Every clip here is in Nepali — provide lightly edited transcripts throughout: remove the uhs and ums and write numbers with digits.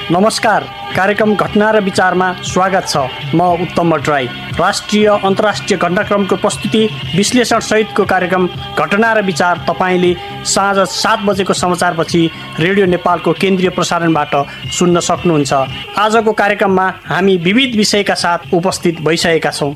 नमस्कार, कार्यक्रम घटना र विचारमा स्वागत छ। म उत्तम भट्टराई। राष्ट्रिय अन्तर्राष्ट्रिय घटनाक्रमको प्रस्तुति विश्लेषण सहितको कार्यक्रम घटना र विचार तपाईँले साँझ 7 बजेको समाचारपछि रेडियो नेपालको केन्द्रीय प्रसारणबाट सुन्न सक्नुहुन्छ। आजको कार्यक्रममा हामी विविध विषयका साथ उपस्थित भइसकेका छौँ।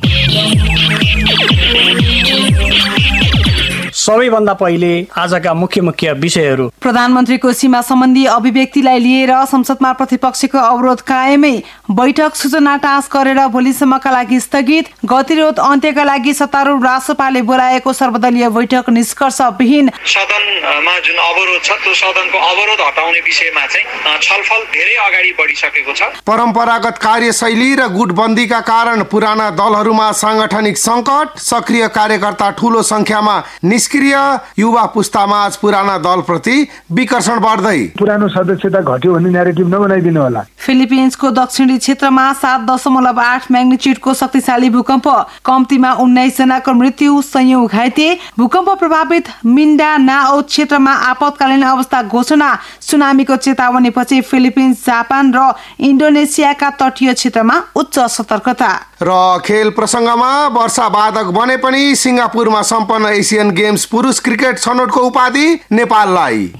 सबैभन्दा पहिले आजका मुख्य विषयहरू। प्रधानमन्त्रीको सीमा सम्बन्धी अभिव्यक्तिलाई लिएर संसदमा प्रतिपक्षको अवरोध कायमै। बैठक सूचना टाँस गरेर भोलिसम्मका लागि स्थगित। गतिरोध अन्त्यका लागि सत्तारूढ रासपाले बोलाएको सर्वदलीय बैठक निष्कर्षविहीन। सदनमा जुन अवरोध छ त्यो सदनको अवरोध हटाउने विषयमा चाहिँ छलफल धेरै अगाडि बढिसकेको छ। परम्परागत कार्यशैली र गुटबन्दीका कारण पुराना दलहरूमा सांगठनिक सङ्कट, सक्रिय कार्यकर्ता ठूलो संख्यामा निष्क्रिय, युवा पुस्तामा आज पुराना दलप्रति विकर्षण बढ्दै। पुरानो सदस्यता घट्यो भन्ने न्यारेटिभ नबनाइदिनु होला। फिलिपिन्सको दक्षिणी क्षेत्रमा 7.8 म्याग्निच्युडको शक्तिशाली भूकम्प, कम्तीमा 19 जनाको मृत्यु, सयौं घाइते। भूकम्प प्रभावित मिन्डानाओ क्षेत्रमा आपतकालीन अवस्था घोषणा। सुनामीको चेतावनीपछि फिलिपिन्स, जापान र इन्डोनेसियाका तटीय क्षेत्रमा उच्च सतर्कता। र खेल प्रसङ्गमा वर्षा बाधक बने पनि सिङ्गापुरमा सम्पन्न एसियन गेम्स पुरुष क्रिकेट छनौटको उपाधि नेपाललाई।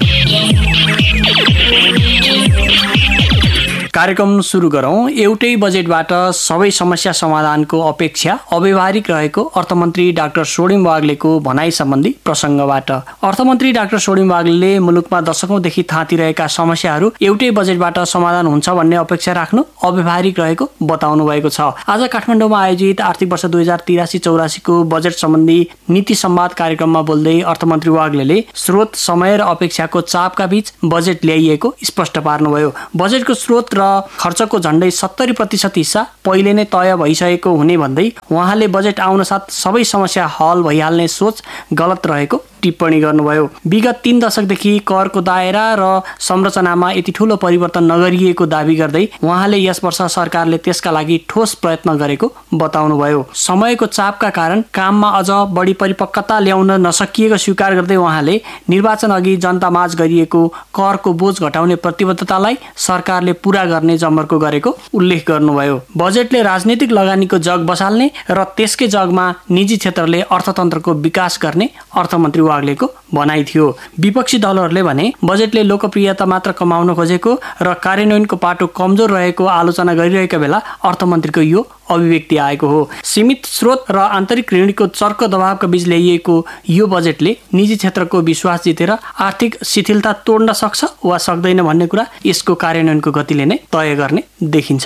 कार्यक्रम सुरु गरौँ। एउटै बजेटबाट सबै समस्या समाधानको अपेक्षा अव्यावहारिक रहेको अर्थमन्त्री डाक्टर सोडिम वाग्लेको भनाइ सम्बन्धी प्रसङ्गबाट। अर्थमन्त्री डाक्टर सोडिम वाग्लेले मुलुकमा दशकौंदेखि थाँतिरहेका समस्याहरू एउटै बजेटबाट समाधान हुन्छ भन्ने अपेक्षा राख्नु अव्यावहारिक रहेको बताउनु भएको छ। आज काठमाडौँमा आयोजित आर्थिक वर्ष 2083-84 को बजेट सम्बन्धी नीति संवाद कार्यक्रममा बोल्दै अर्थमन्त्री वाग्लेले स्रोत, समय र अपेक्षाको चापका बीच बजेट ल्याइएको स्पष्ट पार्नुभयो। बजेटको स्रोत र खर्चको झण्डै 70% हिस्सा पहिले नै तय भइसकेको हुने भन्दै उहाँले बजेट आउन साथ सबै समस्या हल भइहाल्ने सोच गलत रहेको टिप्पणी गर्नुभयो। विगत 3 दशकदेखि करको दायरा र संरचनामा यति ठूलो परिवर्तन नगरिएको दावी गर्दै उहाँले यस वर्ष सरकारले त्यसका लागि ठोस प्रयत्न गरेको बताउनुभयो। समयको चापका कारण काममा अझ बढी परिपक्वता ल्याउन नसकिएको स्वीकार गर्दै उहाँले निर्वाचन अघि जनतामाझ गरिएको करको बोझ घटाउने प्रतिबद्धतालाई सरकारले पूरा गर्ने जमर्को गरेको उल्लेख गर्नुभयो। बजेटले राजनीतिक लगानीको जग बसाल्ने र त्यसकै जगमा निजी क्षेत्रले अर्थतन्त्रको विकास गर्ने अर्थमन्त्री वाग्लेको भनाइ थियो। विपक्षी दलहरूले भने बजेटले लोकप्रियता मात्र कमाउन खोजेको र कार्यान्वयनको पाटो कमजोर रहेको आलोचना गरिरहेका बेला अर्थमन्त्रीको यो अभिव्यक्ति आएको हो। सीमित स्रोत र आन्तरिक ऋणको चर्को दबावका बीच ल्याइएको यो बजेटले निजी क्षेत्रको विश्वास जितेर आर्थिक शिथिलता तोड्न सक्छ वा सक्दैन भन्ने कुरा यसको कार्यान्वयनको गतिले नै तय गर्ने देखिन्छ।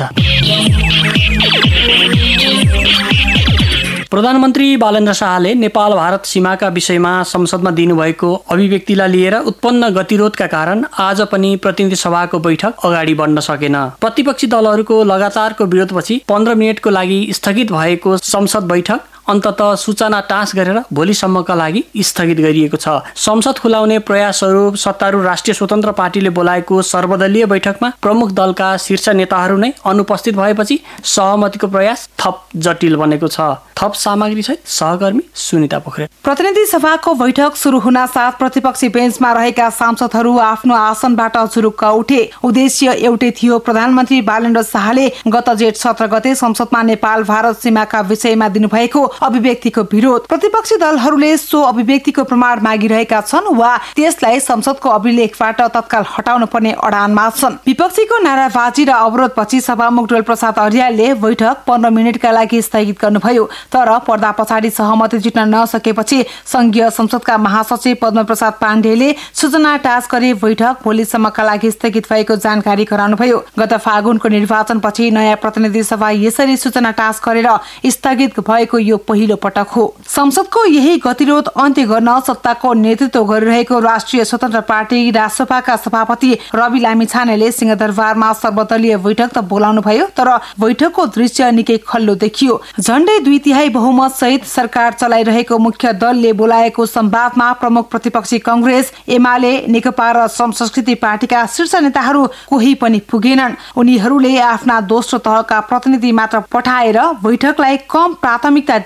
प्रधानमन्त्री बालेन्द्र शाहले नेपाल भारत सीमाका विषयमा संसदमा दिनुभएको अभिव्यक्तिलाई लिएर उत्पन्न गतिरोधका कारण आज पनि प्रतिनिधि सभाको बैठक अगाडि बढ्न सकेन। प्रतिपक्षी दलहरूको लगातारको विरोधपछि 15 मिनटको लागि स्थगित भएको संसद बैठक अन्ततः सूचना टाँस गरेर भोलिसम्मका लागि स्थगित गरिएको छ। संसद खुलाउने प्रयासहरू सत्तारूढ राष्ट्रिय स्वतन्त्र पार्टीले बोलाएको सर्वदलीय बैठकमा प्रमुख दलका शीर्ष नेताहरू नै अनुपस्थित भएपछि सहमतिको प्रयास थप जटिल बनेको छ। थप सामग्री सहित सहकर्मी सुनिता पोखरेल। प्रतिनिधि सभाको बैठक सुरु हुन साथ प्रतिपक्षी बेन्चमा रहेका सांसदहरू आफ्नो आसनबाट झुरुक्क उठे। उद्देश्य एउटै थियो। प्रधानमन्त्री बालेन्द्र शाहले गत जेठ 17 गते संसदमा नेपाल भारत सीमाका विषयमा दिनुभएको अभिव्यक्तिको विरोध। प्रतिपक्षी दलहरूले सो अभिव्यक्तिको प्रमाण मागिरहेका छन् वा त्यसलाई संसदको अभिलेखबाट तत्काल हटाउन पर्ने अडानमा छन्। विपक्षीको नाराबाजी र अवरोधपछि सभामुख डोल प्रसाद अर्यालले बैठक 15 मिनटका लागि स्थगित गर्नुभयो। तर पर्दा पछाडि सहमति जुट्न नसकेपछि संघीय संसदका महासचिव पद्म प्रसाद पाण्डेले सूचना टाँस गरी बैठक भोलिसम्मका लागि स्थगित भएको जानकारी गराउनुभयो। गत फागुनको निर्वाचनपछि नयाँ प्रतिनिधि सभा यसरी सूचना टाँस गरेर स्थगित भएको यो पहिलो पटक हो। संसदको यही गतिरोध अन्त्य गर्न सत्ताको नेतृत्व गरिरहेको राष्ट्रिय स्वतन्त्र पार्टी रासपाका सभापति रवि लामिछानेले सिंहदरबारमा सर्वदलीय बैठक त बोलाउनु भयो, तर बैठकको दृश्य निकै खल्लो देखियो। झण्डै 2/3 बहुमत सहित सरकार चलाइरहेको मुख्य दलले बोलाएको संवादमा प्रमुख प्रतिपक्षी कांग्रेस, एमाले, नेकपा र संस्कृति पार्टीका शीर्ष नेताहरू कोही पनि पुगेनन्। उनीहरूले आफ्ना दोस्रो तहका प्रतिनिधि मात्र पठाएर बैठकलाई कम प्राथमिकता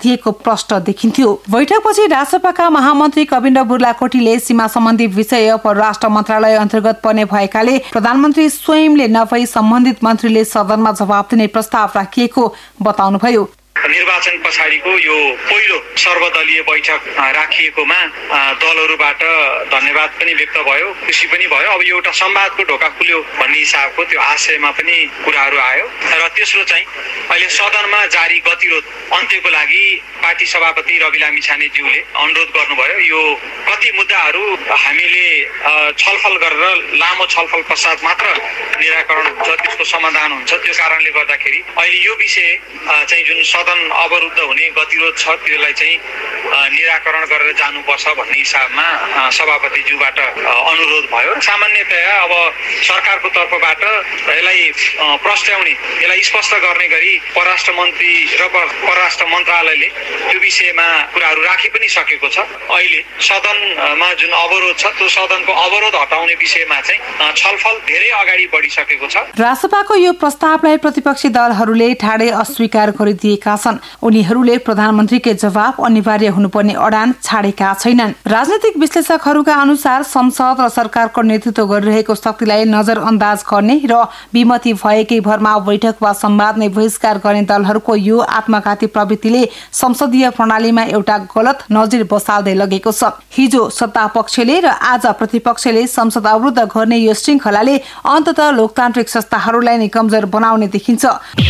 दिएको प्रष्ट देखिन्थ्यो। बैठकपछि राजसभाका महामन्त्री कविन्द्र बुर्लाकोटीले सीमा सम्बन्धी विषय परराष्ट्र मन्त्रालय अन्तर्गत पर्ने भएकाले प्रधानमन्त्री स्वयंले नभई सम्बन्धित मन्त्रीले सदनमा जवाब दिने प्रस्ताव राखिएको बताउनुभयो। निर्वाचन पछाडिको यो पहिलो सर्वदलीय बैठक राखिएकोमा दलहरूबाट धन्यवाद पनि व्यक्त भयो, खुसी पनि भयो। अब एउटा संवादको ढोका खुल्यो भन्ने हिसाबको त्यो आशयमा पनि कुराहरू आयो। र तेस्रो चाहिँ अहिले सदनमा जारी गतिरोध अन्त्यको लागि पार्टी सभापति रवि लामिछानेज्यूले अनुरोध गर्नुभयो। यो कति मुद्दाहरू हामीले छलफल गरेर लामो छलफल पश्चात मात्र निराकरण हुन्छ, त्यसको समाधान हुन्छ। त्यो कारणले गर्दाखेरि अहिले यो विषय चाहिँ जुन सदन अवरुद्ध हुने गतिरोध छ त्यसलाई चाहिँ निराकरण गरेर जानुपर्छ भन्ने हिसाबमा सभापतिज्यूबाट अनुरोध भयो। सामान्यतया अब सरकारको तर्फबाट यसलाई प्रस्ट्याउने, यसलाई स्पष्ट गर्ने गरी परराष्ट्र मन्त्री र परराष्ट्र मन्त्रालयले त्यो विषयमा कुराहरू राखि पनि सकेको छ। अहिले सदनमा जुन अवरोध छ त्यो सदनको अवरोध हटाउने विषयमा चाहिँ छलफल धेरै अगाडि बढिसकेको छ। राजसभाको यो प्रस्तावलाई प्रतिपक्षी दलहरूले ठाडै अस्वीकार गरिदिएका छन्। उनीहरूले प्रधानमन्त्रीकै जवाब अनिवार्य हुनुपर्ने अडान छाडेका छैनन्। राजनीतिक विश्लेषकहरूका अनुसार संसद र सरकारको नेतृत्व गरिरहेको शक्तिलाई नजरअन्दाज गर्ने र विमति भएकै भरमा बैठक वा संवाद नै बहिष्कार गर्ने दलहरूको यो आत्मघाती प्रवृत्तिले संसदीय प्रणालीमा एउटा गलत नजिर बसाल्दै लगेको छ। हिजो सत्ता पक्षले र आज प्रतिपक्षले संसद अवरुद्ध गर्ने यो श्रृङ्खलाले अन्ततः लोकतान्त्रिक संस्थाहरूलाई नै कमजोर बनाउने देखिन्छ।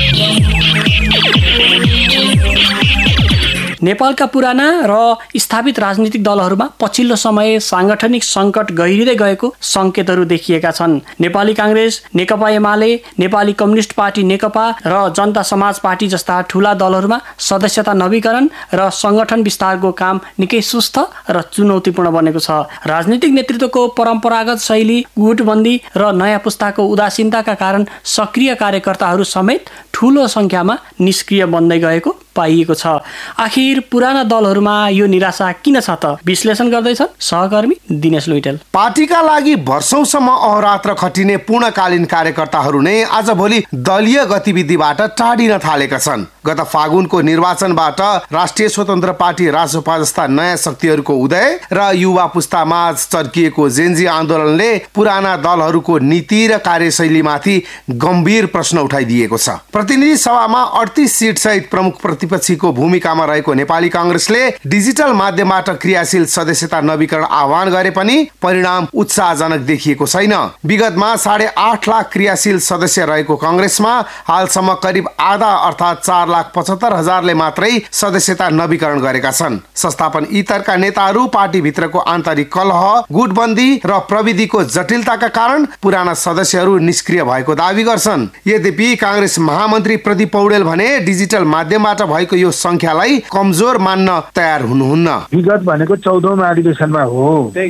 नेपालका पुराना र स्थापित राजनीतिक दलहरूमा पछिल्लो समय सांगठनिक संकट गहिरिँदै गएको संकेतहरू देखिएका छन्। नेपाली कांग्रेस, नेकपा एमाले, नेपाली कम्युनिस्ट पार्टी नेकपा र जनता समाज पार्टी जस्ता ठूला दलहरूमा सदस्यता नवीकरण र संगठन विस्तारको काम निकै सुस्त र चुनौतीपूर्ण बनेको छ। राजनीतिक नेतृत्वको परम्परागत शैली, गुटबन्दी र नयाँ पुस्ताको उदासीनताका कारण सक्रिय कार्यकर्ताहरू समेत ठूलो संख्यामा निष्क्रिय बन्दै गएको पाइएको छ। आखिर पुराना दलहरूमा यो निराशा किन छ त? विश्लेषण गर्दैछन् सहकर्मी दिनेश लुइटेल। पार्टीका लागि वर्षौंसम्म अहोरात्र खटिने पूर्णकालीन कार्यकर्ताहरू नै आजभोलि दलीय गतिविधिबाट टाढिन थालेका छन्। गत फागुनको निर्वाचनबाट राष्ट्रिय स्वतन्त्र पार्टी राजसपा जस्ता नयाँ शक्तिहरूको उदय र युवा पुस्तामाझ चर्किएको जेनजी आन्दोलनले पुराना दलहरूको नीति र कार्यशैलीमाथि गम्भीर प्रश्न उठाइदिएको छ। प्रतिनिधि सभामा 38 सिट सहित प्रमुख प्रतिपक्षीको भूमिकामा रहेको नेपाली कांग्रेसले डिजिटल माध्यमबाट क्रियाशील सदस्यता नवीकरण आह्वान गरे पनि परिणाम उत्साहजनक देखिएको छैन। विगतमा 8.5 लाख क्रियाशील सदस्य रहेको कांग्रेसमा हालसम्म करिब आधा अर्थात् 4,75,000ले मात्रै सदस्यता नवीकरण गरेका छन्। संस्थापन इतरका नेताहरू पार्टीभित्रको आन्तरिक कलह, गुटबन्दी र प्रविधिको जटिलताका कारण पुराना सदस्यहरू निष्क्रिय भएको दावी गर्छन्। यद्यपि कांग्रेस महामन्त्री प्रदीप पौडेल भने डिजिटल माध्यमबाट भएको यो संख्यालाई कमजोर मान्न तयार हुनुहुन्न। विगत भनेको 14औं अधिवेशनमा हो।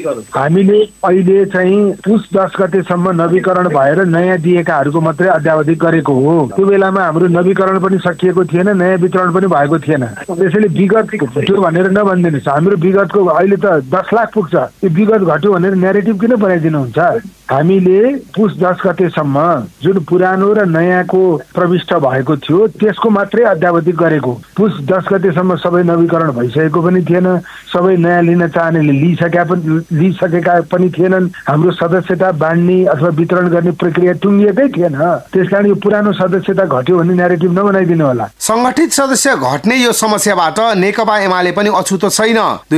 हामीले अहिले चाहिँ पुस 10 गतेसम्म नवीकरण भएर नयाँ दिएकाहरूको मात्रै अद्यावधिक गरेको हो। त्यो बेलामा हाम्रो नवीकरण पनि सकिएको थिएन, नयाँ वितरण पनि भएको थिएन। त्यसैले विगत घट्यो भनेर नभनिदिनुहोस्। हाम्रो विगतको अहिले त 10 लाख पुग्छ। यो विगत घट्यो भनेर न्यारेटिभ किन बनाइदिनुहुन्छ? हामीले पुस 10 गतेसम्म जुन पुरानो र नयाँको प्रविष्ट भएको थियो त्यसको मात्रै अद्यावधिक गरेको। पुस 10 गतेसम्म सबै नवीकरण भइसकेको पनि थिएन, सबै नयाँ लिन चाहनेले लिइसकेका पनि थिएनन्। हाम्रो सदस्यता बाँड्ने अथवा वितरण गर्ने प्रक्रिया टुङ्गिएकै थिएन। त्यसकारण यो पुरानो सदस्यता घट्यो भन्ने न्यारेटिभ नबनाइदिनु होला। संगठित सदस्य घट्ने यो समस्याबाट नेकपा एमाले पनि अछुतो छैन।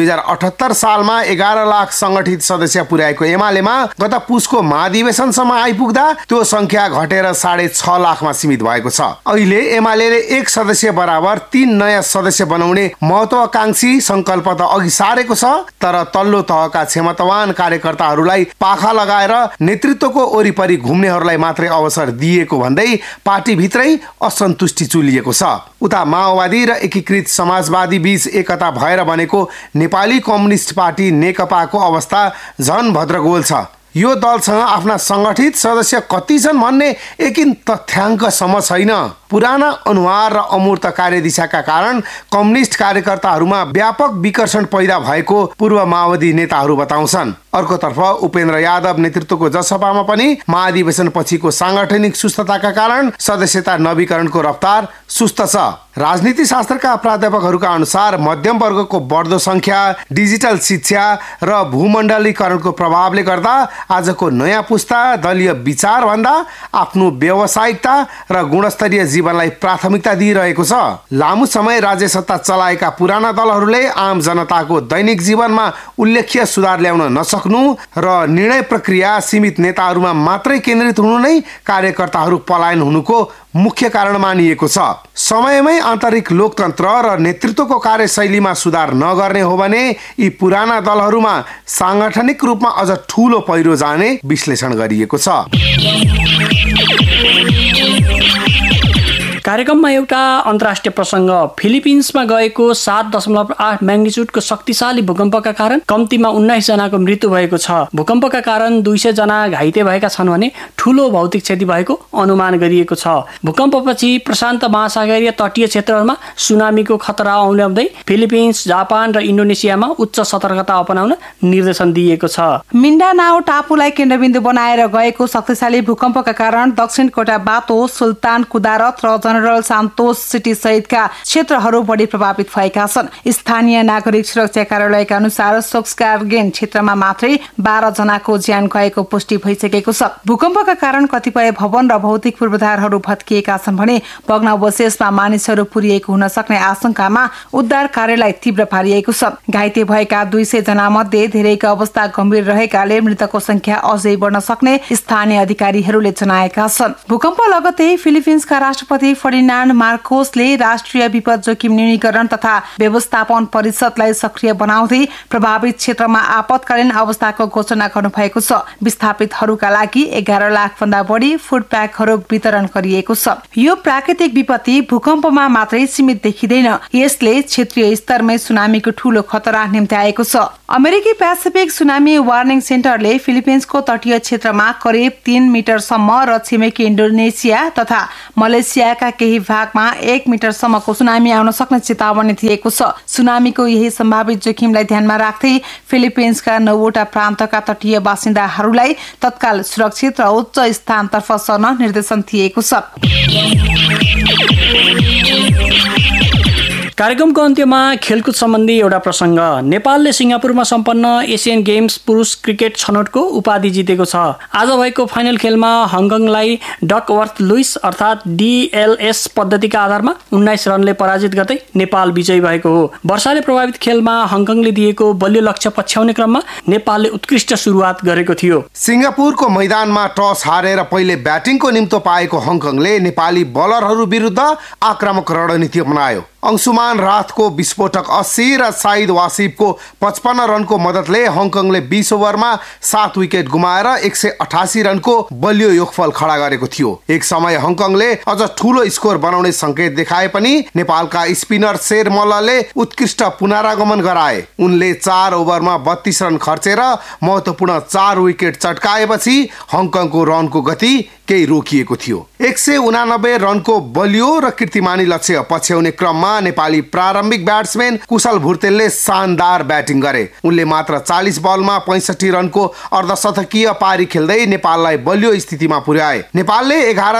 2078 सालमा 11 लाख संगठित सदस्य पुर्याएको एमालेमा गत पुसको महाधिवेशनसम्म आइपुग्दा त्यो संख्या घटेर 6.5 लाखमा सीमित भएको छ। अहिले एमालेले 1 सदस्य बराबर 3 नयाँ सदस्य बनाउने महत्वाकांक्षी संकल्प त अघि सारेको छ, तर तल्लो तहका क्षमतावान कार्यकर्ताहरूलाई पाखा लगाएर नेतृत्वको वरिपरि घुम्नेहरूलाई मात्रै अवसर दिएको भन्दै पार्टीभित्रै असन्तुष्टि चुलिएको छ। उता माओवादी र एकीकृत समाजवादी बीच एकता भएर बनेको नेपाली कम्युनिस्ट पार्टी नेकपाको अवस्था झन भद्रगोल छ। यो दलसँग आफ्ना संगठित सदस्य कति छन् भन्ने एकिन तथ्याङ्कसम्म छैन। पुराना अनुहार र अमूर्त कार्यदिशाका कारण कम्युनिस्ट कार्यकर्ताहरूमा व्यापक विकर्षण पैदा भएको पूर्व माओवादी नेताहरू बताउँछन्। अर्कोतर्फ उपेन्द्र यादव नेतृत्वको जसपामा पनि महाधिवेशन पछिको सांगठनिक सुस्तताका कारण सदस्यता नवीकरणको रफ्तार सुस्त छ। राजनीति शास्त्रका प्राध्यापकहरूका अनुसार मध्यम वर्गको बढ्दो संख्या, डिजिटल शिक्षा र भूमण्डलीकरणको प्रभावले गर्दा आजको नयाँ पुस्ता दलीय विचार भन्दा आफ्नो व्यावसायिकता र गुणस्तरीय जीवनलाई प्राथमिकता दिइरहेको छ। लामो समय राज्य सत्ता चलाएका पुराना दलहरूले आम जनताको दैनिक जीवनमा उल्लेख्य सुधार ल्याउन नसक्नु र निर्णय प्रक्रिया सीमित नेताहरूमा मात्रै केन्द्रित हुनु नै कार्यकर्ताहरू पलायन हुनुको मुख्य कारण मानिएको छ। समयमै आन्तरिक लोकतन्त्र र नेतृत्वको कार्यशैलीमा सुधार नगर्ने हो भने यी पुराना दलहरूमा सांगठनिक रूपमा अझ ठूलो पहिरो जाने विश्लेषण गरिएको छ। कार्यक्रममा एउटा अन्तर्राष्ट्रिय प्रसङ्ग। फिलिपिन्समा गएको 7.8 म्याग्निट्युडको शक्तिशाली भूकम्पका कारण कम्तीमा 19 जनाको मृत्यु भएको छ। भूकम्पका कारण 200 जना घाइते भएका छन् भने ठूलो भौतिक क्षति भएको अनुमान गरिएको छ। भूकम्पपछि प्रशान्त महासागरीय तटीय क्षेत्रहरूमा सुनामीको खतरा औल्याउँदै फिलिपिन्स, जापान र इन्डोनेसियामा उच्च सतर्कता अपनाउन निर्देशन दिएको छ। मिन्डानाओ टापुलाई केन्द्रबिन्दु बनाएर गएको शक्तिशाली भूकम्पका कारण दक्षिण कोटाबातो, सुल्तान कुदारत र जनरल सान्तोस सिटी सहितका क्षेत्रहरू बढी प्रभावित भएका छन्। स्थानीय नागरिक सुरक्षा कार्यालयका अनुसार सोक्सकार्गेन क्षेत्रमा मात्रै 12 जनाको ज्यान गएको पुष्टि भइसकेको छ। भूकम्पका कारण कतिपय भवन र भौतिक पूर्वाधारहरू भत्किएका छन् भने भग्नावशेषमा मानिसहरू पुरिएको हुन सक्ने आशंकामा उद्धार कार्यलाई तीव्र पारिएको छ। घाइते भएका 200 जना मध्ये धेरैको अवस्था गम्भीर रहेकाले मृतकको संख्या अझै बढ्न सक्ने स्थानीय अधिकारीहरूले जनाएका छन्। भूकम्प लगत्तै फिलिपिन्सका राष्ट्रपति फर्डिनान्ड मार्कोसले राष्ट्रिय विपद जोखिम न्यूनीकरण तथा व्यवस्थापन परिषदलाई सक्रिय बनाउँदै प्रभावित क्षेत्रमा आपतकालीन अवस्थाको घोषणा गर्नुभएको छ। विस्थापितहरूका लागि 11 लाख भन्दा बढी फुड प्याकहरू वितरण गरिएको छ। यो प्राकृतिक विपत्ति भूकम्पमा मात्रै सीमित देखिँदैन, यसले क्षेत्रीय स्तरमै सुनामीको ठूलो खतरा निम्त्याएको छ। अमेरिकी पेसिफिक सुनामी वार्निङ सेन्टरले फिलिपिन्सको तटीय क्षेत्रमा करिब 3 मिटरसम्म र छिमेकी इन्डोनेसिया तथा मलेसियाका केही भागमा 1 मिटरसम्मको सुनामी आउन सक्ने चेतावनी दिएको छ। सुनामीको यही सम्भावित जोखिमलाई ध्यानमा राख्दै फिलिपिन्सका 9वटा प्रान्तका तटीय बासिन्दाहरूलाई तत्काल सुरक्षित र उच्च स्थानतर्फ सर्न निर्देशन दिएको छ। कार्यक्रमको अन्त्यमा खेलकुद सम्बन्धी एउटा प्रसङ्ग। नेपालले सिङ्गापुरमा सम्पन्न एसियन गेम्स पुरुष क्रिकेट छनौटको उपाधि जितेको छ। आज भएको फाइनल खेलमा हङकङलाई डकवर्थ लुइस अर्थात् DLS पद्धतिका आधारमा 19 रनले पराजित गर्दै नेपाल विजयी भएको हो। वर्षाले प्रभावित खेलमा हङकङले दिएको बलियो लक्ष्य पछ्याउने क्रममा नेपालले उत्कृष्ट सुरुवात गरेको थियो। सिङ्गापुरको मैदानमा टस हारेर पहिले ब्याटिङको निम्तो पाएको हङकङले नेपाली बलरहरू विरुद्ध आक्रामक रणनीति अपनायो। अंशुमान राथको विस्फोटक 80 र साइद वासिफको 55 रनको मद्दतले हङकङले 20 ओभरमा 7 विकेट गुमाएर 188 रनको बलियो योगफल खडा गरेको थियो। एक समय हङकङले अझ ठूलो स्कोर बनाउने संकेत देखाए पनि नेपालका स्पिनर शेर मल्लले उत्कृष्ट पुनरागमन गराए। उनले 4 ओभरमा 32 रन खर्चेर महत्त्वपूर्ण 4 विकेट चटकाएपछि हङकङको रनको गति केही रोकिएको थियो। 189 रनको बलियो र कीर्तिमानी लक्ष्य पछ्याउने क्रममा नेपाली प्रारम्भिक ब्याट्सम्यान कुशल भुर्तेलले शानदार ब्याटिङ गरे। उनले मात्र 40 बलमा 65 रनको अर्धशतकीय पारी खेल्दै नेपाललाई बलियो स्थितिमा पुर्याए। नेपालले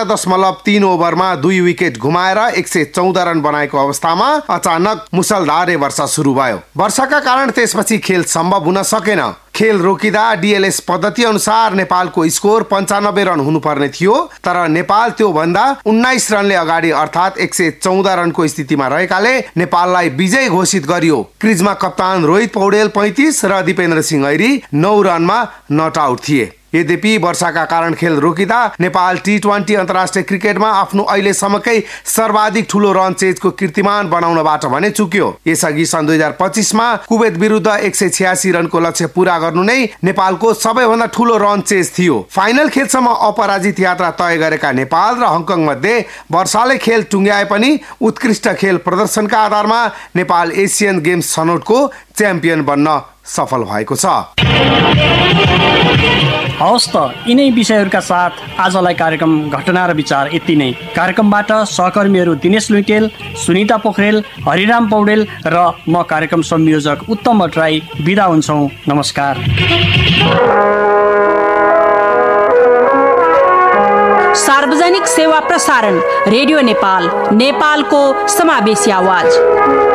11.3 ओभरमा 2 विकेट गुमाएर 114 रन बनाएको अवस्थामा अचानक मुसलधारे वर्षा सुरु भयो। वर्षाका कारण त्यसपछि खेल सम्भव हुन सकेन। खेल रोकिँदा DLS पद्धति अनुसार नेपालको स्कोर 95 रन हुनुपर्ने थियो, तर नेपाल त्यो भन्दा 19 रनले अगाडि अर्थात् 114 रनको स्थितिमा रहेकाले नेपाललाई विजय घोषित गरियो। क्रिजमा कप्तान रोहित पौडेल 35 र दिपेन्द्र सिंह ऐरी 9 रनमा नट आउट थिए। यद्यपि वर्षाका कारण खेल रोकिँदा नेपाल T20 अन्तर्राष्ट्रिय क्रिकेटमा आफ्नो अहिलेसम्मकै सर्वाधिक ठूलो रन चेजको कीर्तिमान बनाउनबाट भने चुक्यो। यसअघि सन् 2025 मा कुवेत विरुद्ध 186 रनको लक्ष्य पूरा गर्नु नै नेपालको सबैभन्दा ठूलो रन चेज थियो। फाइनल खेलसम्म अपराजित यात्रा तय गरेका नेपाल र हङकङ मध्ये वर्षाले खेल टुङ्ग्याए पनि उत्कृष्ट खेल प्रदर्शनका आधारमा नेपाल एसियन गेम्स छनौटको च्याम्पियन बन्न सफल भएको छ। हवस् त, यिनै विषयहरूका साथ आजलाई कार्यक्रम घटना र विचार यति नै। कार्यक्रमबाट सहकर्मीहरू दिनेश लुइटेल, सुनिता पोखरेल, हरिराम पौडेल र म कार्यक्रम संयोजक उत्तम भट्टराई बिदा हुन्छौँ। नमस्कार। सार्वजनिक सेवा प्रसारण रेडियो नेपाल, नेपालको समावेशी आवाज।